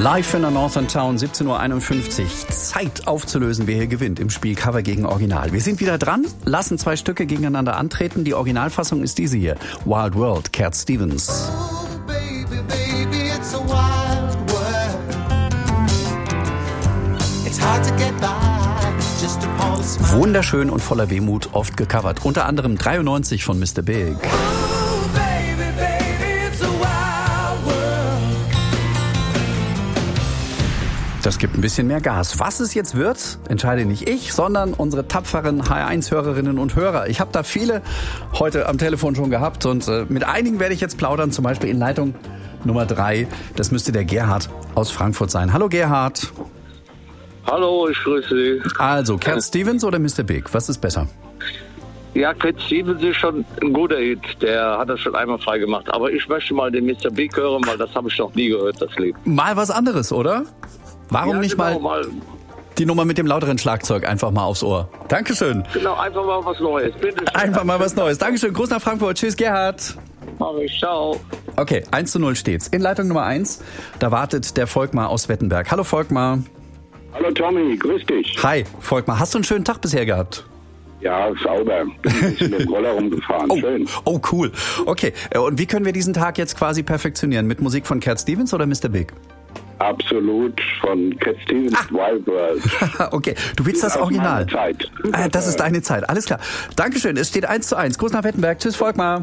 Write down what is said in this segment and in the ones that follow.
Live in der Northern Town, 17:51 Uhr. Zeit aufzulösen, wer hier gewinnt im Spiel Cover gegen Original. Wir sind wieder dran, lassen zwei Stücke gegeneinander antreten. Die Originalfassung ist diese hier. Wild World, Cat Stevens. Oh, baby, baby, it's a wild world. It's hard to get by, just a pulse. Wunderschön und voller Wehmut, oft gecovert. Unter anderem 93 von Mr. Big. Das gibt ein bisschen mehr Gas. Was es jetzt wird, entscheide nicht ich, sondern unsere tapferen HR1-Hörerinnen und Hörer. Ich habe da viele heute am Telefon schon gehabt und mit einigen werde ich jetzt plaudern, zum Beispiel in Leitung Nummer 3. Das müsste der Gerhard aus Frankfurt sein. Hallo Gerhard. Hallo, ich grüße Sie. Also, Cat Stevens oder Mr. Big? Was ist besser? Ja, Cat Stevens ist schon ein guter Hit. Der hat das schon einmal freigemacht. Aber ich möchte mal den Mr. Big hören, weil das habe ich noch nie gehört, das Lied. Mal was anderes, oder? Warum ja, nicht genau, mal die Nummer mit dem lauteren Schlagzeug einfach mal aufs Ohr? Dankeschön. Genau, einfach mal was Neues. Bitte schön. Einfach mal was Neues. Dankeschön. Gruß nach Frankfurt. Tschüss, Gerhard. Mach ich. Ciao. Okay, 1:0 steht's. In Leitung Nummer 1, da wartet der Volkmar aus Wettenberg. Hallo Volkmar. Hallo Tommy, grüß dich. Hi, Volkmar. Hast du einen schönen Tag bisher gehabt? Ja, sauber. Bin ein bisschen mit dem Roller rumgefahren. Schön. Oh, cool. Okay, und wie können wir diesen Tag jetzt quasi perfektionieren? Mit Musik von Cat Stevens oder Mr. Big? Absolut von Cat Stevens, Wild World. Okay, du willst das Original. Das ist meine Zeit. Das ist deine Zeit, alles klar. Dankeschön, es steht 1:1. Gruß nach Wettenberg. Tschüss, Volkmar.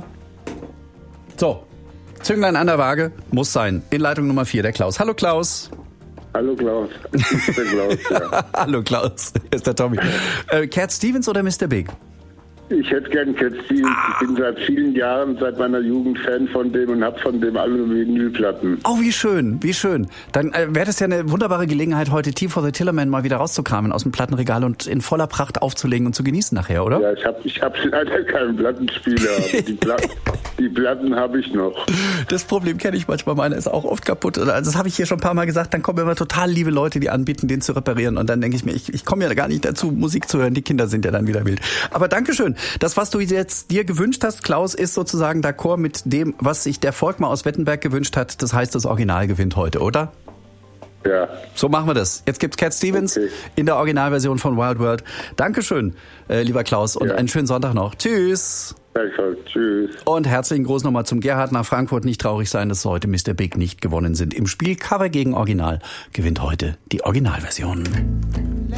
So, Zünglein an der Waage, muss sein. In Leitung Nummer 4, der Klaus. Hallo Klaus. Hallo Klaus. Ich bin der Klaus, ja. Hallo Klaus, hier ist der Tommy. Cat Stevens oder Mr. Big? Ich hätte gern Cat Stevens. Ich bin seit vielen Jahren, seit meiner Jugend Fan von dem und habe von dem alle Vinylplatten. Oh, wie schön, wie schön. Dann wäre das ja eine wunderbare Gelegenheit, heute Tea for the Tillerman mal wieder rauszukramen aus dem Plattenregal und in voller Pracht aufzulegen und zu genießen nachher, oder? Ja, ich hab leider keinen Plattenspieler, aber die Platten habe ich noch. Das Problem kenne ich manchmal, meiner ist auch oft kaputt. Also das habe ich hier schon ein paar Mal gesagt, dann kommen immer total liebe Leute, die anbieten, den zu reparieren und dann denke ich mir, ich komme ja gar nicht dazu, Musik zu hören, die Kinder sind ja dann wieder wild. Aber Dankeschön. Das, was du jetzt dir gewünscht hast, Klaus, ist sozusagen d'accord mit dem, was sich der Volkmar aus Wettenberg gewünscht hat. Das heißt, das Original gewinnt heute, oder? Ja. So machen wir das. Jetzt gibt's Cat Stevens in der Originalversion von Wild World. Dankeschön, lieber Klaus, und einen schönen Sonntag noch. Tschüss. Tschüss. Und herzlichen Gruß nochmal zum Gerhard nach Frankfurt. Nicht traurig sein, dass heute Mr. Big nicht gewonnen sind. Im Spiel Cover gegen Original gewinnt heute die Originalversion.